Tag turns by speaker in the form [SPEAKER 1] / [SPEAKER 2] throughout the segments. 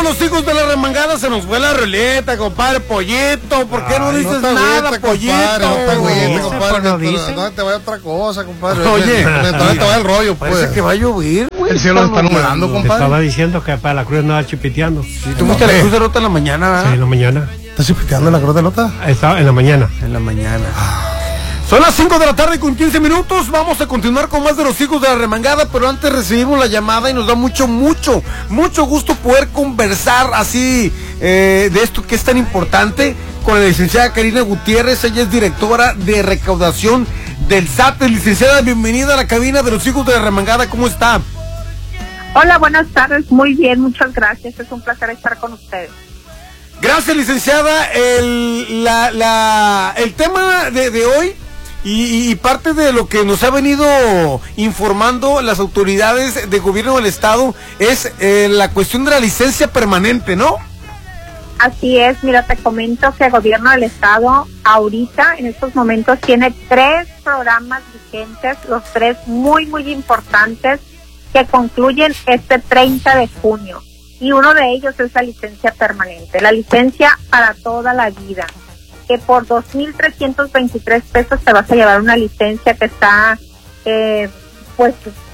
[SPEAKER 1] los hijos de la remangada, se nos fue la ruleta, compadre. Pollito, ¿por qué no dices nada, Pollito?
[SPEAKER 2] No te vaya otra cosa, compadre.
[SPEAKER 1] Oye,
[SPEAKER 2] te vaya el rollo, pues.
[SPEAKER 1] Parece que va a llover, güey.
[SPEAKER 2] El cielo está nublando, compadre.
[SPEAKER 3] Te estaba diciendo que para la cruz andaba chipiteando.
[SPEAKER 1] Sí, tú fuiste a la Cruz de Lota en la mañana, ¿verdad?
[SPEAKER 3] Sí, en la mañana.
[SPEAKER 2] ¿Estás chipiteando en la Cruz de Lota?
[SPEAKER 3] Estaba en la mañana.
[SPEAKER 1] En la mañana. Son las 5 de la tarde con 15 minutos. Vamos a continuar con más de los hijos de la remangada, pero antes recibimos la llamada y nos da mucho gusto poder conversar así de esto que es tan importante con la licenciada Karina Gutiérrez. Ella es directora de recaudación del SAT. Licenciada, bienvenida a la cabina de los hijos de la remangada. ¿Cómo está?
[SPEAKER 4] Hola, buenas tardes. Muy bien, muchas gracias. Es un placer estar con ustedes.
[SPEAKER 1] Gracias, licenciada. El tema de hoy y parte de lo que nos ha venido informando las autoridades de gobierno del estado es la cuestión de la licencia permanente, ¿no?
[SPEAKER 4] Así es, mira, te comento que el gobierno del estado ahorita, en estos momentos, tiene 3 programas vigentes, los 3 muy, muy importantes, que concluyen este 30 de junio. Y uno de ellos es la licencia permanente, la licencia para toda la vida, que por 2,323 pesos te vas a llevar una licencia que está, pues,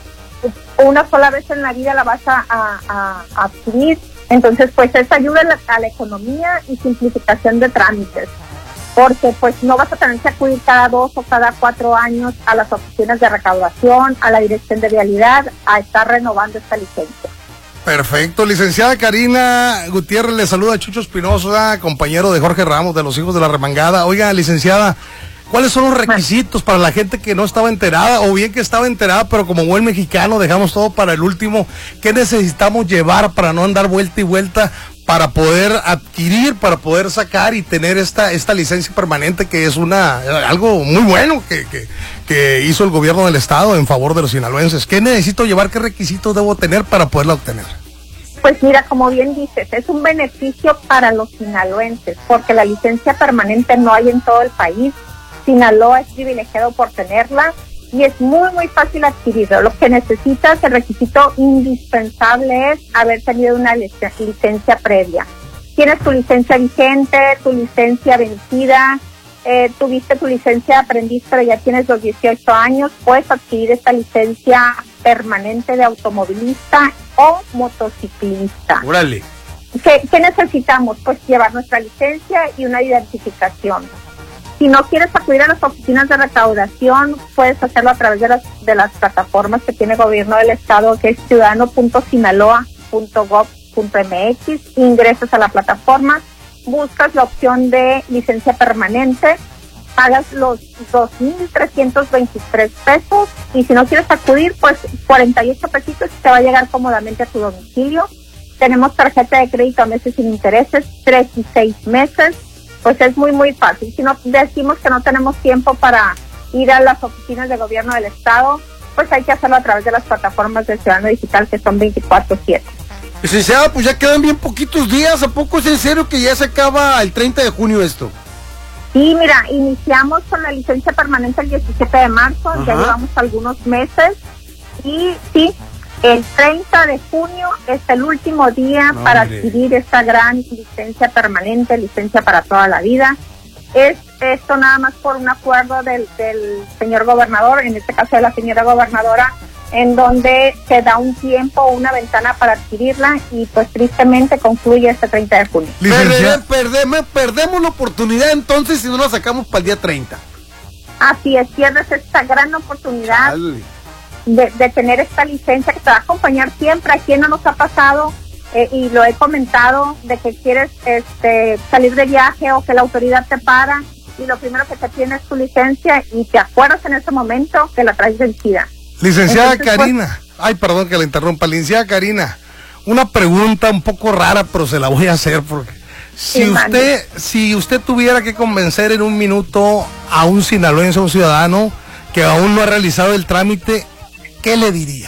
[SPEAKER 4] una sola vez en la vida la vas a adquirir. Entonces, pues, eso ayuda a la economía y simplificación de trámites, porque, pues, no vas a tener que acudir cada 2 o cada 4 años a las oficinas de recaudación, a la dirección de vialidad, a estar renovando esta licencia.
[SPEAKER 2] Perfecto, licenciada Karina Gutiérrez, le saluda Chucho Espinosa, compañero de Jorge Ramos de los hijos de la remangada. Oiga, licenciada, ¿cuáles son los requisitos para la gente que no estaba enterada o bien que estaba enterada, pero como buen mexicano dejamos todo para el último? ¿Qué necesitamos llevar para no andar vuelta y vuelta, para poder adquirir, para poder sacar y tener esta licencia permanente, que es algo muy bueno que hizo el gobierno del estado en favor de los sinaloenses? ¿Qué necesito llevar? ¿Qué requisitos debo tener para poderla obtener?
[SPEAKER 4] Pues mira, como bien dices, es un beneficio para los sinaloenses, porque la licencia permanente no hay en todo el país. Sinaloa es privilegiado por tenerla y es muy, muy fácil adquirirlo. Lo que necesitas, el requisito indispensable es haber tenido una licencia previa. Tienes tu licencia vigente, tu licencia vencida, tuviste tu licencia de aprendiz, pero ya tienes los 18 años, puedes adquirir esta licencia permanente de automovilista o motociclista.
[SPEAKER 1] ¡Órale!
[SPEAKER 4] ¿Qué necesitamos? Pues llevar nuestra licencia y una identificación. Si no quieres acudir a las oficinas de recaudación, puedes hacerlo a través de las plataformas que tiene el gobierno del estado, que es ciudadano.sinaloa.gov.mx. Ingresas a la plataforma, buscas la opción de licencia permanente, pagas los 2,323 pesos y si no quieres acudir, pues 48 pesitos y te va a llegar cómodamente a tu domicilio. Tenemos tarjeta de crédito a meses sin intereses, 3 y 6 meses. Pues es muy, muy fácil. Si no decimos que no tenemos tiempo para ir a las oficinas de gobierno del estado, pues hay que hacerlo a través de las plataformas de Ciudadano Digital, que son 24/7.
[SPEAKER 1] Licenciada, pues ya quedan bien poquitos días. ¿A poco es en serio que ya se acaba el 30 de junio esto?
[SPEAKER 4] Sí, mira, iniciamos con la licencia permanente el 17 de marzo, Ajá. Ya llevamos algunos meses y sí, el 30 de junio es el último día para adquirir esta gran licencia permanente, licencia para toda la vida. Es esto nada más por un acuerdo del señor gobernador, en este caso de la señora gobernadora, en donde se da un tiempo, una ventana para adquirirla y pues tristemente concluye este 30 de junio.
[SPEAKER 1] Perdemos la oportunidad entonces si no la sacamos para el día 30.
[SPEAKER 4] Así es, pierdes esta gran oportunidad. Dale. De tener esta licencia que te va a acompañar siempre. ¿A quién no nos ha pasado? Y lo he comentado, de que quieres salir de viaje o que la autoridad te para y lo primero que te tiene es tu licencia y te acuerdas en ese momento que la traes vencida.
[SPEAKER 2] Licenciada Entonces, Karina, ay, perdón que la interrumpa. Licenciada Karina, una pregunta un poco rara, pero se la voy a hacer porque si usted tuviera que convencer en un minuto a un sinaloense, a un ciudadano que aún no ha realizado el trámite, ¿qué le diría?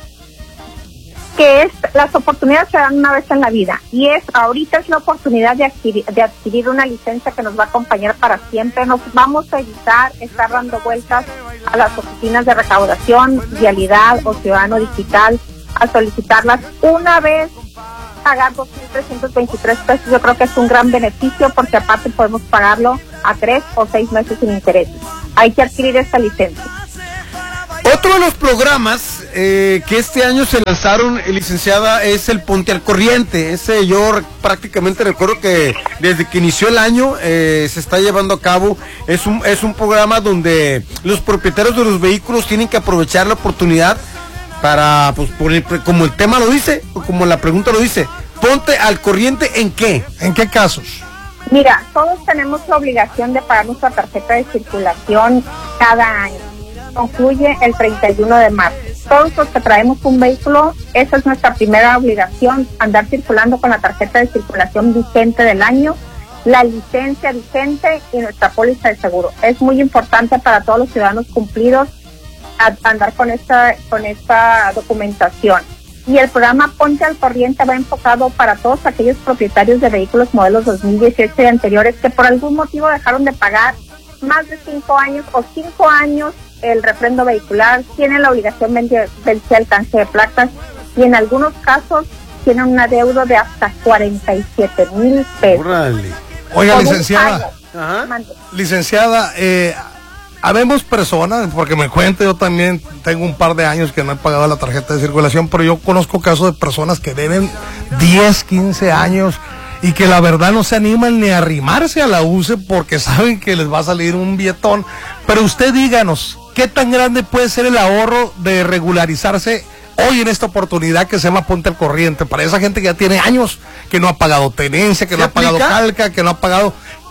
[SPEAKER 4] Que las oportunidades se dan una vez en la vida y ahorita es la oportunidad de adquirir una licencia que nos va a acompañar para siempre. Nos vamos a evitar estar dando vueltas a las oficinas de recaudación, vialidad o Ciudadano Digital a solicitarlas. Una vez pagar 2.323 pesos, yo creo que es un gran beneficio porque aparte podemos pagarlo a 3 o 6 meses sin intereses. Hay que adquirir esta licencia.
[SPEAKER 1] Otro de los programas que este año se lanzaron, licenciada, es el Ponte al Corriente. Ese yo prácticamente recuerdo que desde que inició el año se está llevando a cabo. Es un programa donde los propietarios de los vehículos tienen que aprovechar la oportunidad para, pues, como el tema lo dice, o como la pregunta lo dice, ponte al corriente. ¿En qué?
[SPEAKER 2] ¿En qué casos?
[SPEAKER 4] Mira, todos tenemos la obligación de pagar nuestra tarjeta de circulación cada año. Concluye el 31 de marzo. Todos los que traemos un vehículo, esa es nuestra primera obligación, andar circulando con la tarjeta de circulación vigente del año, la licencia vigente y nuestra póliza de seguro. Es muy importante para todos los ciudadanos cumplidos andar con esta documentación. Y el programa Ponte al Corriente va enfocado para todos aquellos propietarios de vehículos modelos 2018 y anteriores que por algún motivo dejaron de pagar más de 5 años o 5 años el refrendo vehicular, tienen la obligación de vencer el canje de placas y en algunos casos tienen un adeudo de hasta 47,000 pesos.
[SPEAKER 1] ¡Órale!
[SPEAKER 2] Oiga, licenciada, habemos personas, porque me cuento, yo también tengo un par de años que no he pagado la tarjeta de circulación, pero yo conozco casos de personas que deben 10, 15 años y que la verdad no se animan ni a arrimarse a la UCE porque saben que les va a salir un billetón. Pero usted díganos, ¿qué tan grande puede ser el ahorro de regularizarse hoy en esta oportunidad que se llama Ponte al Corriente? Para esa gente que ya tiene años, que no ha pagado tenencia, que no ha pagado calca, que no ha pagado...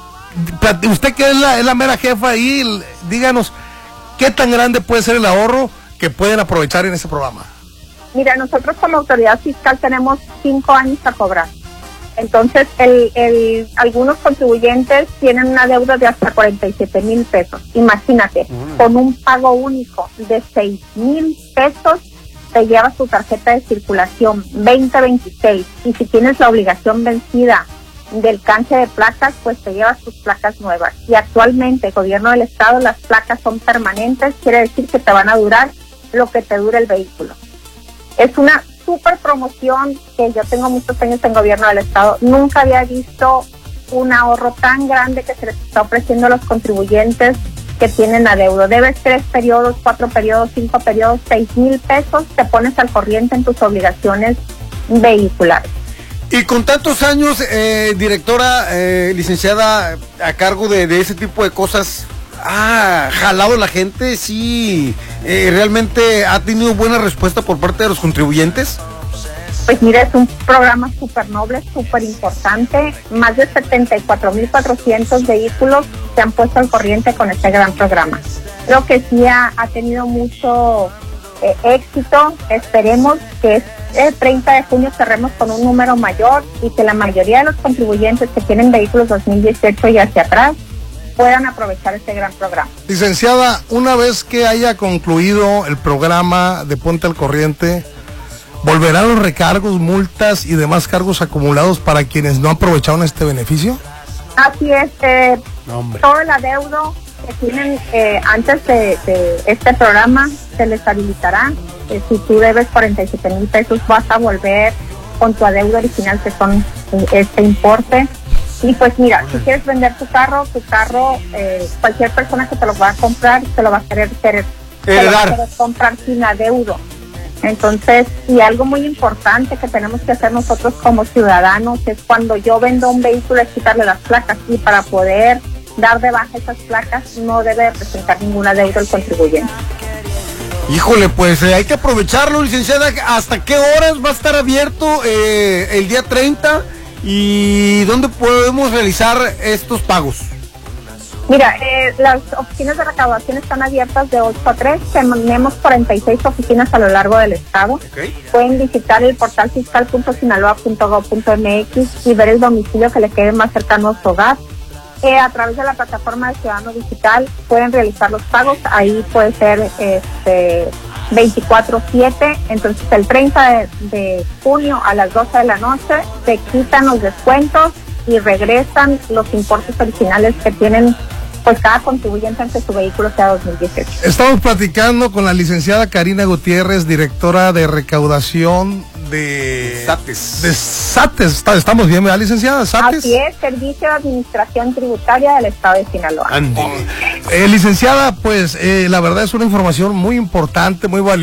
[SPEAKER 2] Usted que es la mera jefa ahí, díganos, ¿qué tan grande puede ser el ahorro que pueden aprovechar en ese programa?
[SPEAKER 4] Mira, nosotros como autoridad fiscal tenemos 5 años a cobrar. Entonces, algunos contribuyentes tienen una deuda de hasta 47,000 pesos. Imagínate, con un pago único de 6,000 pesos, te llevas tu tarjeta de circulación 2026. Y si tienes la obligación vencida del canje de placas, pues te llevas tus placas nuevas. Y actualmente, el gobierno del estado, las placas son permanentes, quiere decir que te van a durar lo que te dure el vehículo. Es una super promoción que yo tengo muchos años en gobierno del estado. Nunca había visto un ahorro tan grande que se les está ofreciendo a los contribuyentes que tienen adeudo. Debes 3 periodos, 4 periodos, 5 periodos, 6,000 pesos, te pones al corriente en tus obligaciones vehiculares.
[SPEAKER 1] Y con tantos años, directora, licenciada, a cargo de ese tipo de cosas, ¿ha jalado la gente? Sí, ¿realmente ha tenido buena respuesta por parte de los contribuyentes?
[SPEAKER 4] Pues mira, es un programa súper noble, súper importante. Más de 74,400 vehículos se han puesto al corriente con este gran programa. Creo que sí ha tenido mucho éxito. Esperemos que el 30 de junio cerremos con un número mayor y que la mayoría de los contribuyentes que tienen vehículos 2018 y hacia atrás puedan aprovechar este gran programa.
[SPEAKER 2] Licenciada, una vez que haya concluido el programa de Ponte al Corriente, ¿volverán los recargos, multas y demás cargos acumulados para quienes no aprovecharon este beneficio?
[SPEAKER 4] Así es, todo el adeudo que tienen antes de este programa se les habilitará. Si tú debes 47,000 pesos, vas a volver con tu adeudo original, que son este importe. Y pues mira, si quieres vender tu carro, cualquier persona que te lo va a comprar, te lo va a querer comprar sin adeudo. Entonces, y algo muy importante que tenemos que hacer nosotros como ciudadanos es cuando yo vendo un vehículo es quitarle las placas, y para poder dar de baja esas placas no debe presentar ninguna deuda el contribuyente.
[SPEAKER 1] Híjole, pues hay que aprovecharlo, licenciada. ¿Hasta qué horas va a estar abierto el día 30? ¿Y dónde podemos realizar estos pagos?
[SPEAKER 4] Mira, las oficinas de recaudación están abiertas de 8 a 3. Tenemos 46 oficinas a lo largo del estado. Okay. Pueden visitar el portal fiscal.sinaloa.gov.mx y ver el domicilio que les quede más cercano a su hogar. A través de la plataforma de Ciudadano Digital pueden realizar los pagos. Ahí puede ser 24/7. Entonces el 30 de junio a las 12 de la noche se quitan los descuentos y regresan los importes originales que tienen pues cada contribuyente ante su vehículo sea 2018.
[SPEAKER 2] Estamos platicando con la licenciada Karina Gutiérrez, directora de recaudación SATES. Estamos bien, ¿verdad, licenciada? ¿SATES?
[SPEAKER 4] Así es, Servicio de Administración Tributaria del Estado de Sinaloa.
[SPEAKER 2] Licenciada, pues la verdad es una información muy importante, muy valiosa.